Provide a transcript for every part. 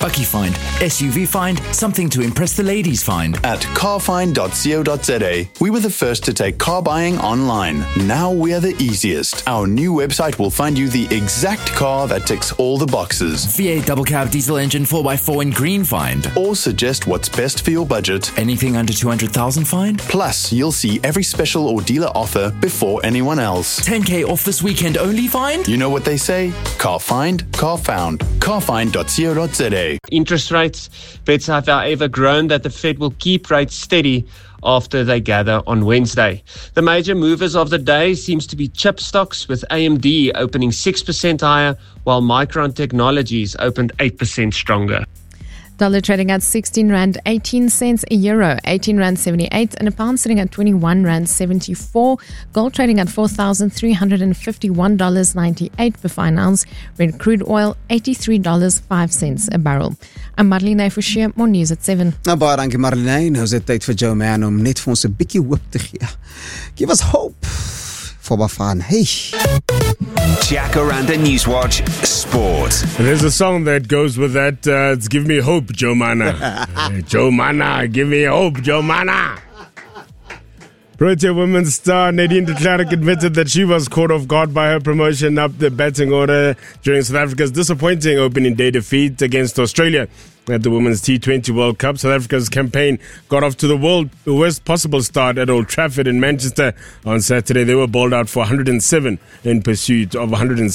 Bakkie Find, SUV Find, something to impress the ladies find. At carfind.co.za, we were the first to take car buying online. Now we are the easiest. Our new website will find you the exact car that ticks all the boxes. V8 double cab diesel engine 4x4 in green find. Or suggest what's best for your budget. Anything under 200,000 find. Plus, you'll see every special or dealer offer before anyone else. 10k off this weekend only find. You know what they say? Car find, car found. Carfind.co.za. Interest rates. Bets have, however, grown that the Fed will keep rates steady after they gather on Wednesday. The major movers of the day seems to be chip stocks, with AMD opening 6% higher, while Micron Technologies opened 8% stronger. Dollar trading at 16 Rand 18 cents, a euro 18 Rand 78, and a pound sitting at 21 Rand 74. Gold trading at $4,351.98 per fine ounce. Brent crude oil $83.05 a barrel. I'm Marlene Forshey, more news at 7. Nou baie dankie Marlene. Nou is dit tyd vir Joe Man om net vir ons 'n bietjie hoop te gee. Give us hope for Bafana. Hey. Jacaranda Newswatch Sport. There's a song that goes with that. It's Give Me Hope, Joe Mana. Joe Mana, give me hope, Joe Mana. Protea women's star Nadine de Klerk admitted that she was caught off guard by her promotion up the batting order during South Africa's disappointing opening day defeat against Australia at the Women's T20 World Cup. South Africa's campaign got off to the worst possible start at Old Trafford in Manchester on Saturday. They were bowled out for 107 in pursuit of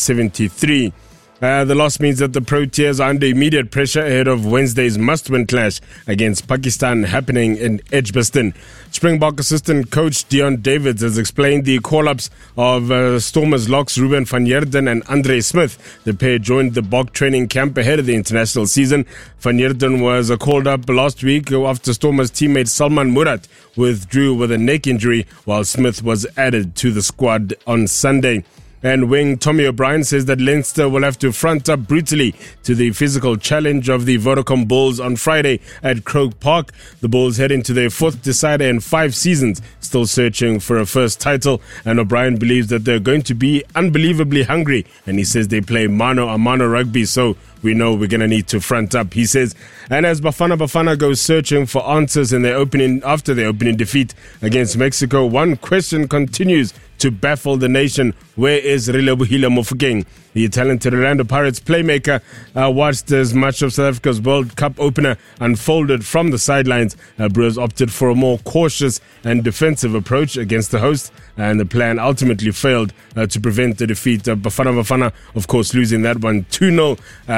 173. The loss means that the Proteas are under immediate pressure ahead of Wednesday's must-win clash against Pakistan happening in Edgbaston. Springbok assistant coach Dion Davids has explained the call-ups of Stormers locks Ruben van Heerden and Andre Smith. The pair joined the Bok training camp ahead of the international season. Van Heerden was called up last week after Stormers teammate Salman Murat withdrew with a neck injury, while Smith was added to the squad on Sunday. And wing Tommy O'Brien says that Leinster will have to front up brutally to the physical challenge of the Vodacom Bulls on Friday at Croke Park. The Bulls head into their fourth decider in 5 seasons, still searching for a first title. And O'Brien believes that they're going to be unbelievably hungry. And he says they play mano-a-mano rugby, so we know we're going to need to front up, he says. And as Bafana goes searching for answers after their opening defeat against Mexico, one question continues to baffle the nation. Where is Relebohile Mofokeng? The talented Orlando Pirates playmaker watched as much of South Africa's World Cup opener unfolded from the sidelines. Brewers opted for a more cautious and defensive approach against the host, and the plan ultimately failed to prevent the defeat of Bafana, of course, losing that one 2-0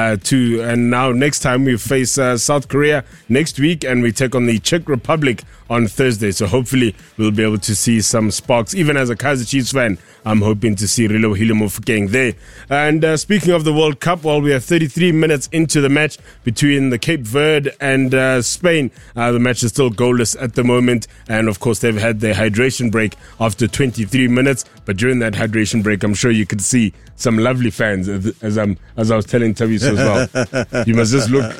and now next time we face South Korea next week, and we take on the Czech Republic on Thursday. So hopefully we'll be able to see some sparks. Even as a Kaizer Chiefs fan, I'm hoping to see Relebohile Mofokeng there. And speaking of the World Cup, we are 33 minutes into the match between the Cape Verde and Spain. The match is still goalless at the moment, and of course they've had their hydration break after 23 minutes. But during that hydration break, I'm sure you could see some lovely fans, as I was telling Taviso as well. You must just look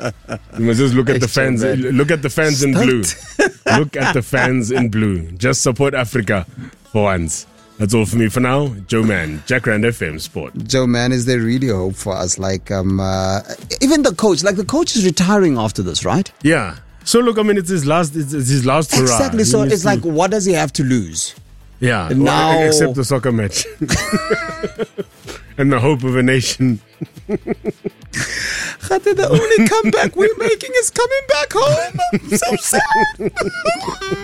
at the fans. Look at the fans in blue. Look at the fans in blue. Just support Africa for once. That's all for me for now. Joe Man, Jacaranda FM Sport. Joe Man, is there really hope for us? Like, even the coach, the coach is retiring after this, right? Yeah. So look, I mean, it's his last hurrah. Exactly. So it's like, what does he have to lose? Yeah. Now, except the soccer match. And the hope of a nation. The only comeback we're making is coming back home. I'm so sad.